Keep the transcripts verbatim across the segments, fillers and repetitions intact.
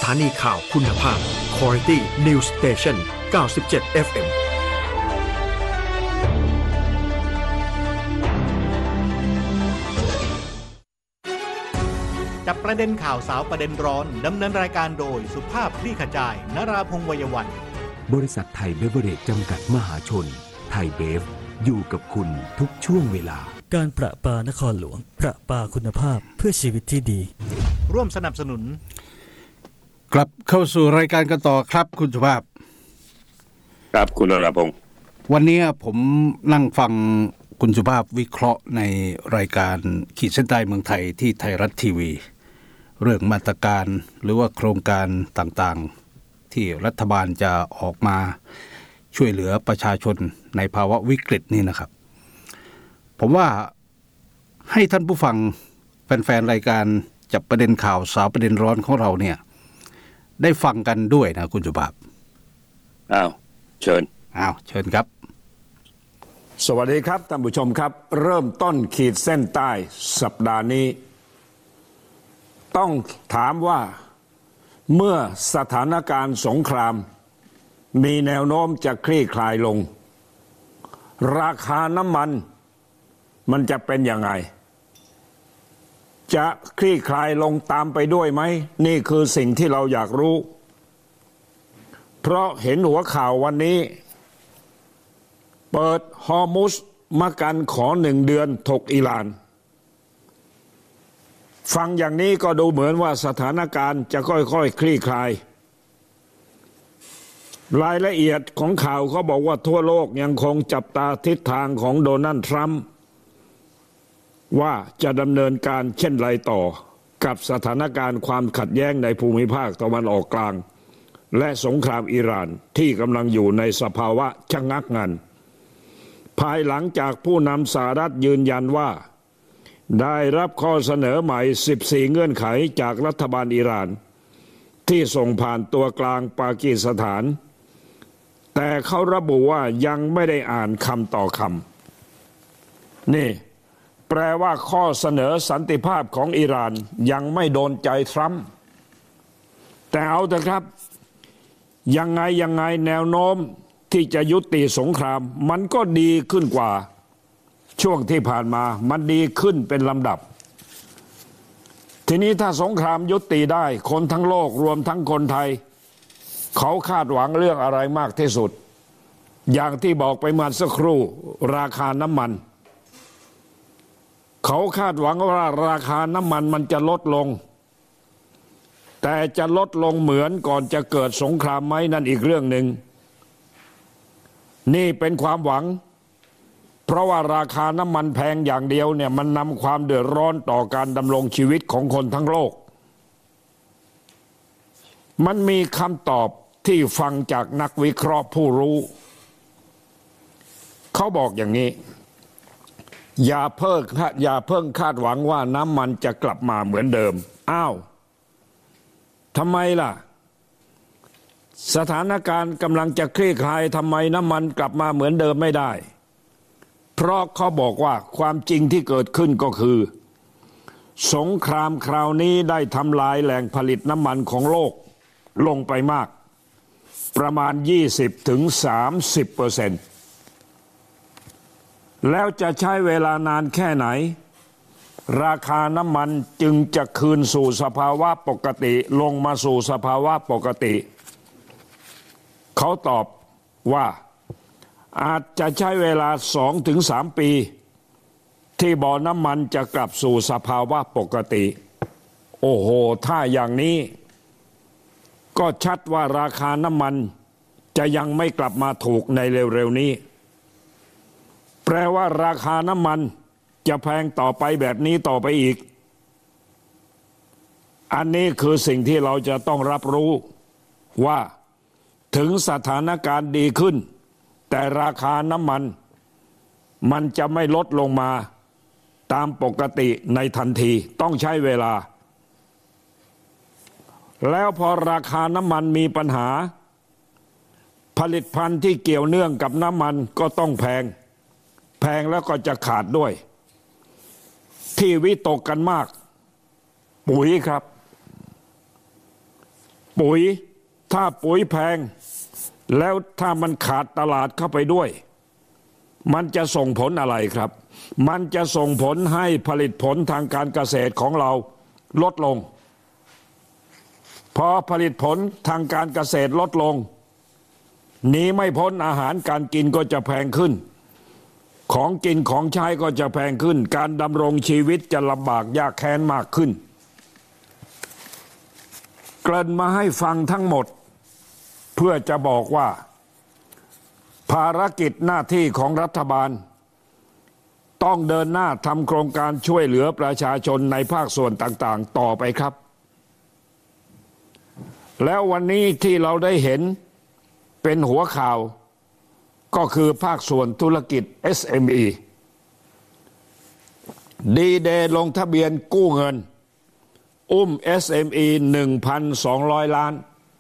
านีข่าวคุณภาพ Quality News Station เก้าสิบเจ็ด เอฟ เอ็มจับประเด็นข่าวสาวประเด็นร้อนดำเนินรายการโดยสุภาพคลี่ขจายนราพงษ์วัยวันบริษัทไทยเบเวอเรจจำกัดมหาชนไทยเบฟอยู่กับคุณทุกช่วงเวลาการประปานครหลวงประปาคุณภาพเพื่อชีวิตที่ดีร่วมสนับสนุนกลับเข้าสู่รายการกันต่อครับคุณสุภาพครับคุณนราพงษ์วันนี้ผมนั่งฟังคุณสุภาพวิเคราะห์ในรายการขีดเส้นใต้เมืองไทยที่ไทยรัฐทีวีเรื่องมาตรการหรือว่าโครงการต่างๆที่รัฐบาลจะออกมาช่วยเหลือประชาชนในภาวะวิกฤตนี่นะครับผมว่าให้ท่านผู้ฟังแฟนๆรายการจับประเด็นข่าวสาวประเด็นร้อนของเราเนี่ยได้ฟังกันด้วยนะคุณสุภาพอ้าวเชิญอ้าวเชิญครับสวัสดีครับท่านผู้ชมครับเริ่มต้นขีดเส้นใต้สัปดาห์นี้ต้องถามว่าเมื่อสถานการณ์สงครามมีแนวโน้มจะคลี่คลายลงราคาน้ำมันมันจะเป็นยังไงจะคลี่คลายลงตามไปด้วยไหมนี่คือสิ่งที่เราอยากรู้เพราะเห็นหัวข่าววันนี้เปิดฮอร์มุซมากันขอหนึ่งเดือนถกอิหร่านฟังอย่างนี้ก็ดูเหมือนว่าสถานการณ์จะค่อยๆ ค, คลี่คลายรายละเอียดของข่าวเขาบอกว่าทั่วโลกยังคงจับตาทิศทางของโดนัลด์ทรัมป์ว่าจะดำเนินการเช่นไรต่อกับสถานการณ์ความขัดแย้งในภูมิภาคตะวันออกกลางและสงครามอิหร่านที่กำลังอยู่ในสภาวะชะงักงันภายหลังจากผู้นำสหรัฐยืนยันว่าได้รับข้อเสนอใหม่สิบสี่เงื่อนไขจากรัฐบาลอิหร่านที่ส่งผ่านตัวกลางปากีสถานแต่เขาระบุว่ายังไม่ได้อ่านคำต่อคำนี่แปลว่าข้อเสนอสันติภาพของอิหร่านยังไม่โดนใจทรัมป์แต่เอาเถอะครับยังไงยังไงแนวโน้มที่จะยุติสงครามมันก็ดีขึ้นกว่าช่วงที่ผ่านมามันดีขึ้นเป็นลำดับทีนี้ถ้าสงครามยุติได้คนทั้งโลกรวมทั้งคนไทยเขาคาดหวังเรื่องอะไรมากที่สุดอย่างที่บอกไปเมื่อสักครู่ราคาน้ำมันเขาคาดหวังว่าราคาน้ำมันมันจะลดลงแต่จะลดลงเหมือนก่อนจะเกิดสงครามไหมนั่นอีกเรื่องหนึ่งนี่เป็นความหวังเพราะว่าราคาน้ำมันแพงอย่างเดียวเนี่ยมันนำความเดือดร้อนต่อการดำรงชีวิตของคนทั้งโลกมันมีคำตอบที่ฟังจากนักวิเคราะห์ผู้รู้เขาบอกอย่างนี้อย่าเพิ่งอย่าเพิ่งคาดหวังว่าน้ำมันจะกลับมาเหมือนเดิมอ้าวทำไมล่ะสถานการณ์กำลังจะคลี่คลายทำไมน้ำมันกลับมาเหมือนเดิมไม่ได้เพราะเขาบอกว่าความจริงที่เกิดขึ้นก็คือสงครามคราวนี้ได้ทำลายแหล่งผลิตน้ำมันของโลกลงไปมากประมาณ ยี่สิบถึงสามสิบเปอร์เซ็นต์ แล้วจะใช้เวลานานแค่ไหนราคาน้ำมันจึงจะคืนสู่สภาวะปกติลงมาสู่สภาวะปกติเขาตอบว่าอาจจะใช้เวลา สองถึงสาม ปีที่บ่อน้ำมันจะกลับสู่สภาวะปกติโอ้โหถ้าอย่างนี้ก็ชัดว่าราคาน้ำมันจะยังไม่กลับมาถูกในเร็วๆนี้แปลว่าราคาน้ำมันจะแพงต่อไปแบบนี้ต่อไปอีกอันนี้คือสิ่งที่เราจะต้องรับรู้ว่าถึงสถานการณ์ดีขึ้นแต่ราคาน้ำมันมันจะไม่ลดลงมาตามปกติในทันทีต้องใช้เวลาแล้วพอราคาน้ำมันมีปัญหาผลิตภัณฑ์ที่เกี่ยวเนื่องกับน้ำมันก็ต้องแพงแพงแล้วก็จะขาดด้วยที่วิตกกันมากปุ๋ยครับปุ๋ยถ้าปุ๋ยแพงแล้วถ้ามันขาดตลาดเข้าไปด้วยมันจะส่งผลอะไรครับมันจะส่งผลให้ผลิตผลทางการเกษตรของเราลดลงพอผลิตผลทางการเกษตรลดลงหนีไม่พ้นอาหารการกินก็จะแพงขึ้นของกินของใช้ก็จะแพงขึ้นการดำรงชีวิตจะลำบากยากแค้นมากขึ้นเกริ่นมาให้ฟังทั้งหมดเพื่อจะบอกว่าภารกิจหน้าที่ของรัฐบาลต้องเดินหน้าทำโครงการช่วยเหลือประชาชนในภาคส่วนต่างๆต่อไปครับแล้ววันนี้ที่เราได้เห็นเป็นหัวข่าวก็คือภาคส่วนธุรกิจ เอส เอ็ม อี ดีเดย์ลงทะเบียนกู้เงินอุ้ม เอส เอ็ม อี หนึ่งพันสองร้อย ล้าน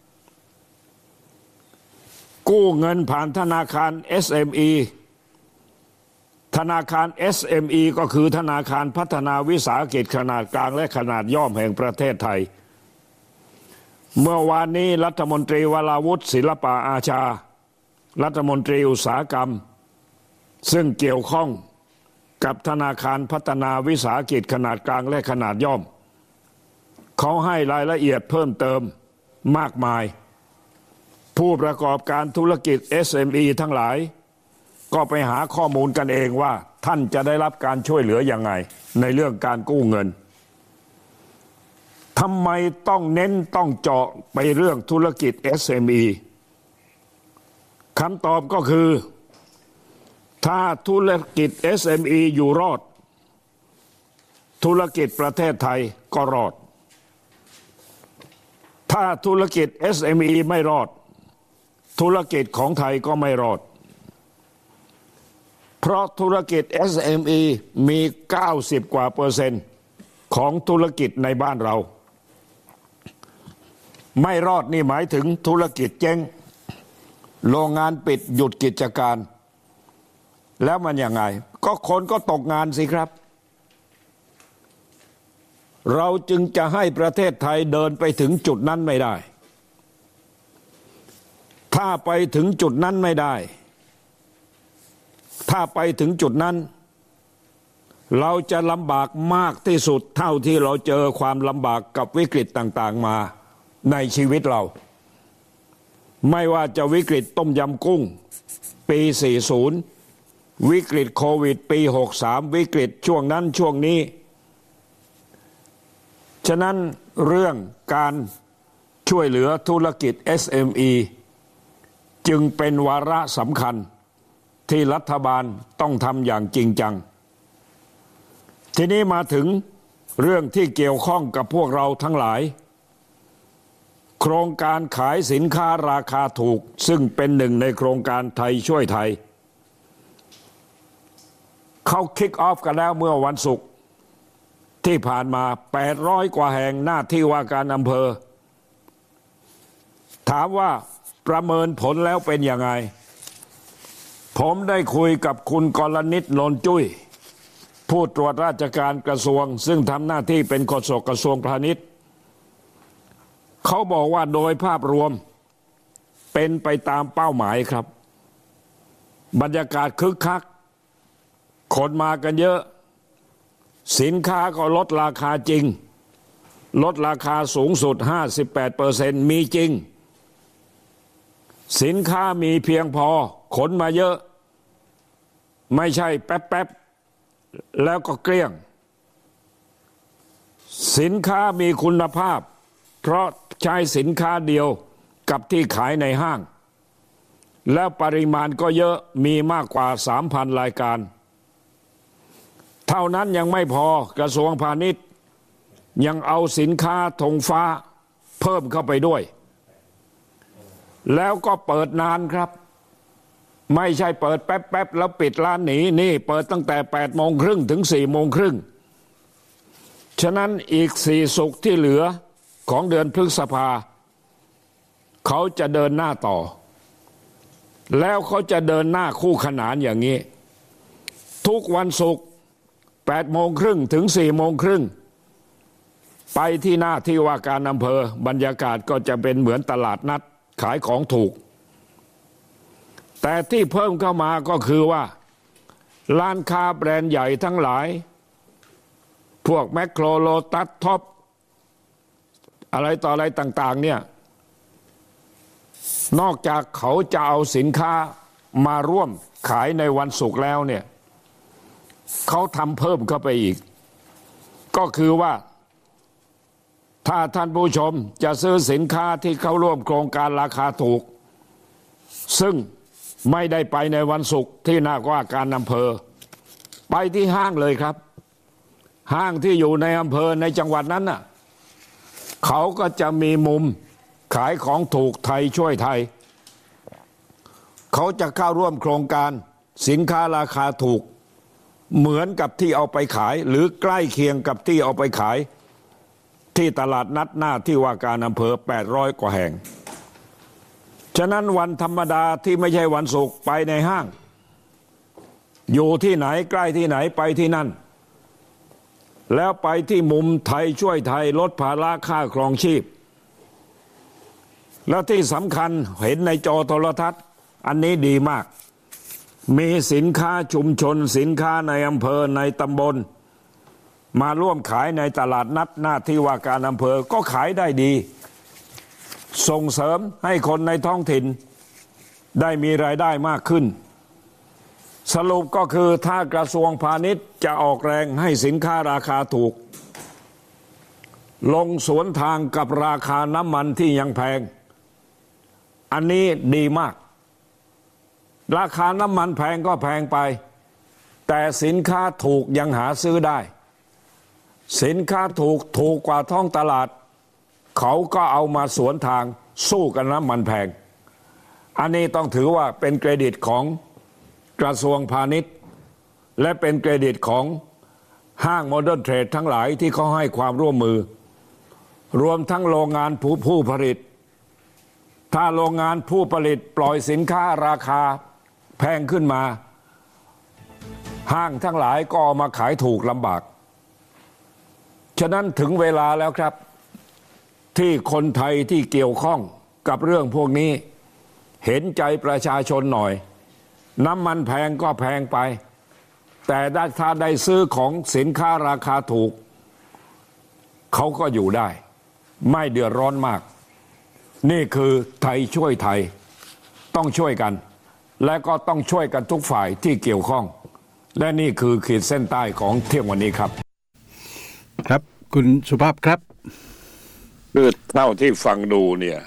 กู้เงินผ่านธนาคาร เอส เอ็ม อี ธนาคาร เอส เอ็ม อี ก็คือธนาคารพัฒนาวิสาหกิจขนาดกลางและขนาดย่อมแห่งประเทศไทยเมื่อวานนี้รัฐมนตรีวราวุฒิศิลปะอาชารัฐมนตรีอุตสาหกรรมซึ่งเกี่ยวข้องกับธนาคารพัฒนาวิสาหกิจขนาดกลางและขนาดย่อมเขาให้รายละเอียดเพิ่มเติมมากมายผู้ประกอบการธุรกิจ เอส เอ็ม อี ทั้งหลายก็ไปหาข้อมูลกันเองว่าท่านจะได้รับการช่วยเหลือยังไงในเรื่องการกู้เงินทำไมต้องเน้นต้องเจาะไปเรื่องธุรกิจ เอส เอ็ม อี คำตอบก็คือถ้าธุรกิจ เอส เอ็ม อี อยู่รอดธุรกิจประเทศไทยก็รอดถ้าธุรกิจ เอส เอ็ม อี ไม่รอดธุรกิจของไทยก็ไม่รอดเพราะธุรกิจ เอส เอ็ม อี มี เก้าสิบ กว่าเปอร์เซ็นต์ของธุรกิจในบ้านเราไม่รอดนี่หมายถึงธุรกิจเจ๊งโรงงานปิดหยุดกิจการแล้วมันยังไงก็คนก็ตกงานสิครับเราจึงจะให้ประเทศไทยเดินไปถึงจุดนั้นไม่ได้ถ้าไปถึงจุดนั้นไม่ได้ถ้าไปถึงจุดนั้นเราจะลำบากมากที่สุดเท่าที่เราเจอความลำบากกับวิกฤตต่างๆมาในชีวิตเราไม่ว่าจะวิกฤตต้มยำกุ้งปีสี่สิบวิกฤตโควิดปีหกสิบสามวิกฤตช่วงนั้นช่วงนี้ฉะนั้นเรื่องการช่วยเหลือธุรกิจ เอส เอ็ม อี จึงเป็นวาระสำคัญที่รัฐบาลต้องทำอย่างจริงจังทีนี้มาถึงเรื่องที่เกี่ยวข้องกับพวกเราทั้งหลายโครงการขายสินค้าราคาถูกซึ่งเป็นหนึ่งในโครงการไทยช่วยไทยเขาคิกออฟกันแล้วเมื่อวันศุกร์ที่ผ่านมาแปดร้อยกว่าแห่งหน้าที่ว่าการอำเภอถามว่าประเมินผลแล้วเป็นยังไงผมได้คุยกับคุณกรณิต นนจุ้ยผู้ตรวจราชการกระทรวงซึ่งทำหน้าที่เป็นโฆษกกระทรวงพาณิชย์เขาบอกว่าโดยภาพรวมเป็นไปตามเป้าหมายครับบรรยากาศคึกคักคนมากันเยอะสินค้าก็ลดราคาจริงลดราคาสูงสุด ห้าสิบแปดเปอร์เซ็นต์ มีจริงสินค้ามีเพียงพอขนมาเยอะไม่ใช่แป๊บๆแล้วก็เกลี้ยงสินค้ามีคุณภาพเพราะใช้สินค้าเดียวกับที่ขายในห้างแล้วปริมาณก็เยอะมีมากกว่า สามพัน รายการเท่านั้นยังไม่พอกระทรวงพาณิชย์ยังเอาสินค้าธงฟ้าเพิ่มเข้าไปด้วยแล้วก็เปิดนานครับไม่ใช่เปิดแป๊บๆแล้วปิดร้านหนีนี่เปิดตั้งแต่แปดโมงครึ่งถึงสี่โมงครึ่งฉะนั้นอีกสี่ศุกร์ที่เหลือของเดือนพฤษภาเขาจะเดินหน้าต่อแล้วเขาจะเดินหน้าคู่ขนานอย่างนี้ทุกวันศุกร์แปดโมงครึ่งถึงสี่โมงครึ่งไปที่หน้าที่ว่าการอำเภอบรรยากาศก็จะเป็นเหมือนตลาดนัดขายของถูกแต่ที่เพิ่มเข้ามาก็คือว่าร้านค้าแบรนด์ใหญ่ทั้งหลายพวกแมคโครโลตัสท็อปอะไรต่ออะไรต่างๆเนี่ยนอกจากเขาจะเอาสินค้ามาร่วมขายในวันศุกร์แล้วเนี่ยเขาทำเพิ่มเข้าไปอีกก็คือว่าถ้าท่านผู้ชมจะซื้อสินค้าที่เข้าร่วมโครงการราคาถูกซึ่งไม่ได้ไปในวันศุกร์ที่หน้าว่าการอำเภอไปที่ห้างเลยครับห้างที่อยู่ในอำเภอในจังหวัดนั้นน่ะเขาก็จะมีมุมขายของถูกไทยช่วยไทยเขาจะเข้าร่วมโครงการสินค้าราคาถูกเหมือนกับที่เอาไปขายหรือใกล้เคียงกับที่เอาไปขายที่ตลาดนัดหน้าที่ว่าการอำเภอแปดร้อยกว่าแห่งฉะนั้นวันธรรมดาที่ไม่ใช่วันศุกร์ไปในห้างอยู่ที่ไหนใกล้ที่ไหนไปที่นั่นแล้วไปที่มุมไทยช่วยไทยลดภาระค่าครองชีพแล้วที่สำคัญเห็นในจอโทรทัศน์อันนี้ดีมากมีสินค้าชุมชนสินค้าในอำเภอในตำบลมาร่วมขายในตลาดนัดหน้าที่ว่าการอำเภอก็ขายได้ดีส่งเสริมให้คนในท้องถิ่นได้มีรายได้มากขึ้นสรุปก็คือถ้ากระทรวงพาณิชย์จะออกแรงให้สินค้าราคาถูกลงสวนทางกับราคาน้ำมันที่ยังแพงอันนี้ดีมากราคาน้ำมันแพงก็แพงไปแต่สินค้าถูกยังหาซื้อได้สินค้าถูกถูกกว่าท้องตลาดเขาก็เอามาสวนทางสู้กันน้ำมันแพงอันนี้ต้องถือว่าเป็นเครดิตของกระทรวงพาณิชย์และเป็นเครดิตของห้างโมเดิร์นเทรดทั้งหลายที่เขาให้ความร่วมมือรวมทั้งโรงงานผู้ผู้ผลิตถ้าโรงงานผู้ผลิตปล่อยสินค้าราคาแพงขึ้นมาห้างทั้งหลายก็เอามาขายถูกลำบากฉะนั้นถึงเวลาแล้วครับที่คนไทยที่เกี่ยวข้องกับเรื่องพวกนี้เห็นใจประชาชนหน่อยน้ำมันแพงก็แพงไปแต่ถ้าได้ซื้อของสินค้าราคาถูกเขาก็อยู่ได้ไม่เดือดร้อนมากนี่คือไทยช่วยไทยต้องช่วยกันและก็ต้องช่วยกันทุกฝ่ายที่เกี่ยวข้องและนี่คือขีดเส้นใต้ของเที่ยงวันนี้ครับครับคุณสุภาพครับคือเท่าที่ฟังดูเนี่ย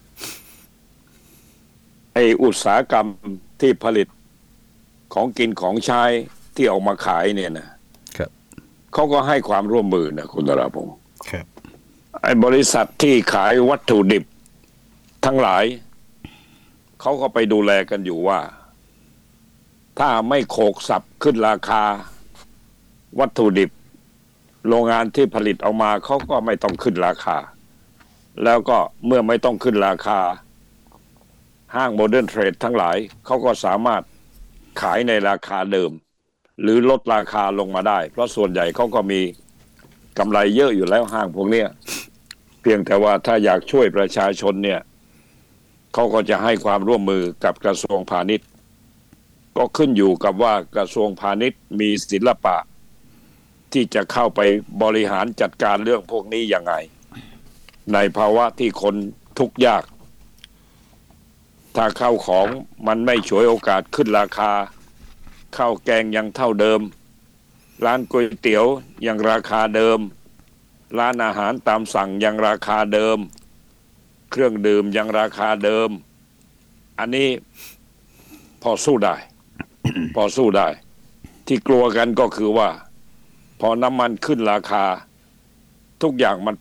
ไออุตสาหกรรมที่ผลิตของกินของใช้ที่ออกมาขายเนี่ยนะครับเขาก็ให้ความร่วมมือนะคุณธราพงศ์ครับไอบริษัทที่ขายวัตถุดิบทั้งหลายเขาก็ไปดูแลกันอยู่ว่าถ้าไม่โขกสับขึ้นราคาวัตถุดิบโรงงานที่ผลิตออกมาเขาก็ไม่ต้องขึ้นราคาแล้วก็เมื่อไม่ต้องขึ้นราคาห้างโมเดิร์นเทรดทั้งหลายเขาก็สามารถขายในราคาเดิมหรือลดราคาลงมาได้เพราะส่วนใหญ่เขาก็มีกำไรเยอะอยู่แล้วห้างพวกเนี้ยเพียงแต่ว่าถ้าอยากช่วยประชาชนเนี่ยเขาก็จะให้ความร่วมมือกับกระทรวงพาณิชย์ก็ขึ้นอยู่กับว่ากระทรวงพาณิชย์มีศิลปะที่จะเข้าไปบริหารจัดการเรื่องพวกนี้ยังไงในภาวะที่คนทุกข์ยากถ้าข้าวของมันไม่ฉวยโอกาสขึ้นราคาข้าวแกงยังเท่าเดิมร้านก๋วยเตี๋ยวยังราคาเดิมร้านอาหารตามสั่งยังราคาเดิมเครื่องดื่มยังราคาเดิมอันนี้พอสู้ได้ พอสู้ได้ที่กลัวกันก็คือว่าพอน้ำมันขึ้นราคาทุกอย่างมัน